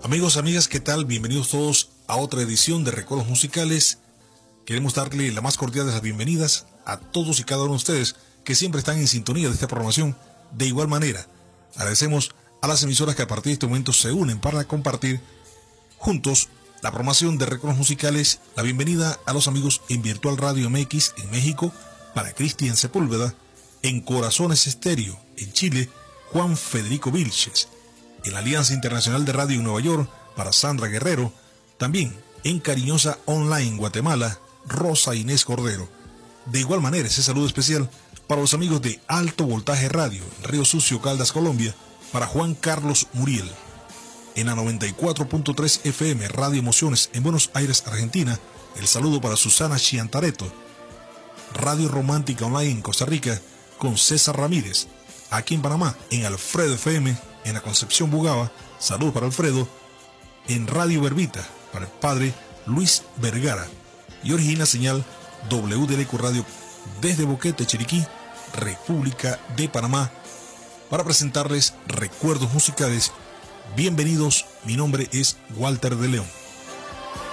Amigos, amigas, ¿qué tal? Bienvenidos todos a otra edición de Recuerdos Musicales. Queremos darle la más cordial de las bienvenidas a todos y cada uno de ustedes que siempre están en sintonía de esta programación. De igual manera, agradecemos a las emisoras que a partir de este momento se unen para compartir juntos la programación de Recuerdos Musicales. La bienvenida a los amigos en Virtual Radio MX en México, para Cristian Sepúlveda, en Corazones Estéreo en Chile, Juan Federico Vilches, en la Alianza Internacional de Radio en Nueva York, para Sandra Guerrero, también en Cariñosa Online Guatemala, Rosa Inés Cordero. De igual manera, ese saludo especial para los amigos de Alto Voltaje Radio, en Río Sucio, Caldas, Colombia, para Juan Carlos Muriel. En la 94.3 FM Radio Emociones en Buenos Aires, Argentina, el saludo para Susana Chiantareto. Radio Romántica Online en Costa Rica, con César Ramírez. Aquí en Panamá, en Alfredo FM, en la Concepción Bugaba, saludos para Alfredo. En Radio Verbita, para el padre Luis Vergara. Y origina señal WDLQ Radio desde Boquete, Chiriquí, República de Panamá, para presentarles Recuerdos Musicales. Bienvenidos, mi nombre es Walter de León.